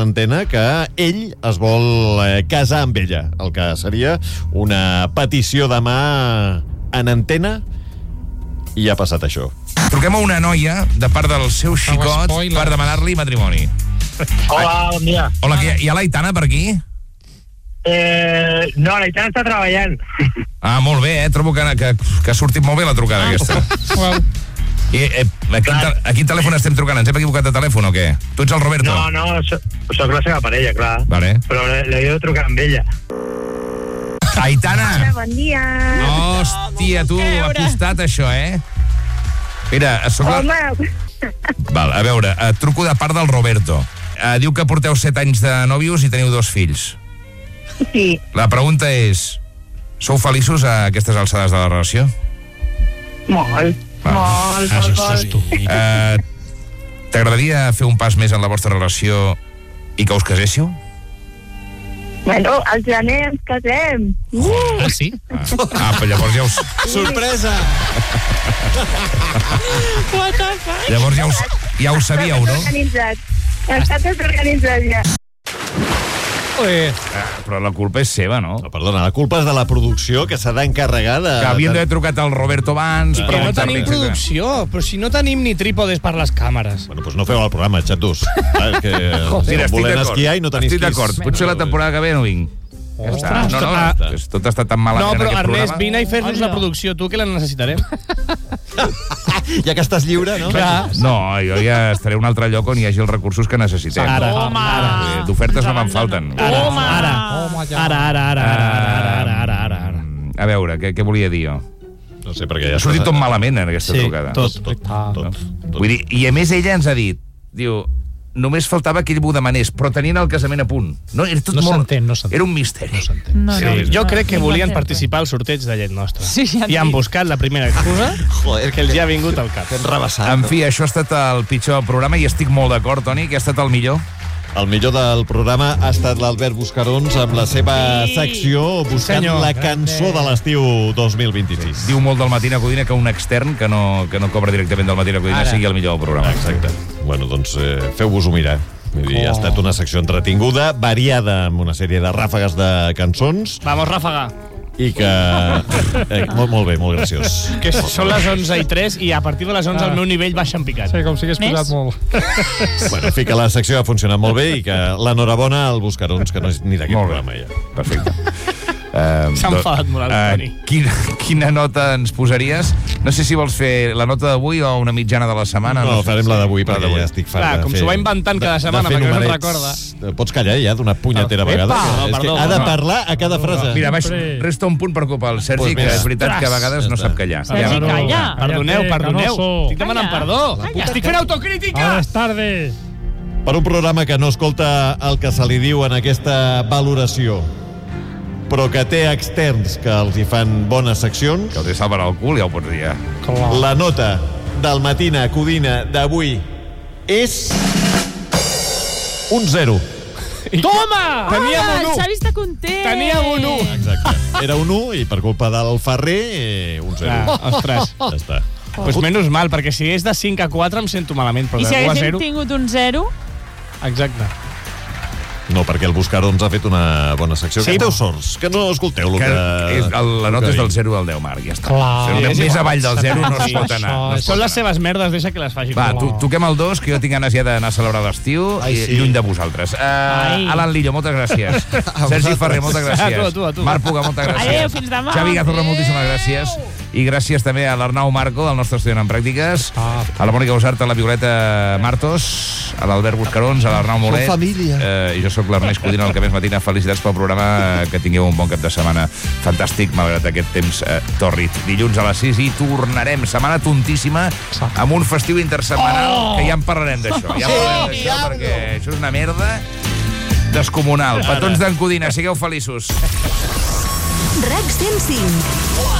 Antena que ell es vol casar amb ella, el que seria una petició de mà en antena, i ha passat això. Truquem a una noia de part del seu xicot per demanar-li matrimoni. Hola, bon dia. Hola, hi ha l'Aitana per aquí? No, l'Aitana està treballant. Ah, molt bé, trobo que ha sortit molt bé la trucada aquesta. I, a quin telèfon estem trucant? Ens hem equivocat de telèfon o què? Tu ets el Roberto? No, soc la seva parella, clar. Vale. Però l'he de trucar amb ella. Aitana! Hola, bon dia. Hòstia, tu, ha costat això, Mira, Home, Val, a veure, truco de part del Roberto. Diu que porteu 7 anys de nòvios i teniu 2 fills. sí. La pregunta és, sou feliços a aquestes alçades de la relació? Molt. T'agradaria fer un pas més en la vostra relació i que us caséssiu? Bueno, al gener ens casem. Sí? Però llavors ja us... Sorpresa! Llavors ja ho sabíeu, no? Organitzat. Està tot organitzat ja. Però la culpa és seva, no? No, perdona, la culpa és de la producció, que s'ha d'encarregar de... Que havien d'haver trucat al Roberto abans... Que no tenim producció, però si no tenim ni trípodes per les càmeres. Bueno, doncs no feu el programa, xatos. Que Mira, volem esquiar i no tenim estic d'acord. Potser la temporada que ve no vinc. Ostres, Tot està tan malament no, però en aquest Ernest, programa. vine i fes-nos la producció, tu, que la necessitarem. Ja que estàs lliure, no? Clar. No, jo ja estaré a un altre lloc on hi hagi els recursos que necessitem. Ara. D'ofertes no me'n falten. Ara. A veure, què volia dir jo? No sé, perquè ja... Ha sortit tot malament en aquesta trucada. Tot. Vull dir, i a més ella ens ha dit, diu, només faltava que ell m'ho demanés, però tenien el casament a punt. No, era tot molt... Era un misteri. Jo crec que volien participar al sorteig de llet nostra. Sí, ja I han buscat la primera excusa que els hi ha vingut al cap. T'hem rebassat. En fi, això ha estat el pitjor programa i estic molt d'acord, Toni, que ha estat el millor. El millor del programa ha estat l'Albert Buscarons amb la seva secció buscant la cançó de l'estiu 2026. Diu molt del Matina Codina que un extern que no cobra directament del Matina Codina sigui el millor del programa. Exacte. Bueno, doncs feu-vos-ho mirar. Vull dir, ha estat una secció entretinguda, variada amb una sèrie de ràfegues de cançons Vamos, Ráfaga. i que... molt bé, molt graciós. Que són les 11:03 i a partir de les 11 el meu nivell baixa en picat. Sí, com si hagués posat molt. Bueno, en fi, que la secció ha funcionat molt bé i que l'enhorabona al Buscarons, que no és ni d'aquest Molt bé. programa ja. Perfecte. S'ha enfadat molt el Toni. Quina nota ens posaries? No sé si vols fer la nota d'avui o una mitjana de la setmana. No, farem la d'avui perquè d'avui. ja estic fart Clar, de com fer... s'ho va inventant cada setmana de fer perquè no se'n numerets. recorda. Pots callar ja d'una punyetera vegada? no, És que perdó, ha de no. parlar a cada frase. Mira, resta un punt per culpa del Sergi, Pues que mira. és veritat que a vegades no sap callar. Sergi, calla. Perdoneu. Canoso. Estic demanant perdó. Estic fent autocrítica. Buenas tardes. Per un programa que no escolta el que se li diu en aquesta valoració, però que té externs que els hi fan bones seccions, Que els hi salven el cul, ja ho pots dir. la nota del Matina Codina d'avui és un 0. Toma! Teníem Ah, un el 1. Xavi està content. Teníem un 1. Exacte. Era un 1 i per culpa del Ferrer, un 0. Ostres. Ja està. Pues menys mal, perquè si és de 5 a 4 em sento malament, però I si de 1 a haguéssim 0... tingut un 0, Exacte. No, perquè el Buscarons ha fet una bona secció. Sí, Que esteu sorts, que no escolteu el Que que... la nota és del 0 al 10, Marc, ja està. Clar. Si més avall del 0 no es Sí, pot anar. No es Són pot les seves merdes, deixa que les faci. Va, toquem el 2, que jo tinc ganes ja d'anar a celebrar l'estiu Ai, i sí. lluny de vosaltres. Alan Lillo, moltes gràcies. Sergi Ferrer, moltes gràcies. A tu. Marc Puga, moltes gràcies. Adéu, fins demà. Xavi Gazorra, moltíssimes gràcies. I gràcies també a l'Arnau Marco, el nostre estudiant en pràctiques, a la Mònica Usart, a la Violeta Martos, a l'Albert Buscarons, a l'Arnau Molet. Som família. I jo sóc l'Ernest Codina, el que més matina. Felicitats pel programa, que tingueu un bon cap de setmana fantàstic, malgrat aquest temps tòrrid. Dilluns a les 6 i tornarem. Setmana tontíssima, amb un festiu intersetmanal, que ja en parlarem d'això. Ja en parlarem d'això, perquè això és una merda descomunal. Petons d'en Codina, sigueu feliços. RAC 105.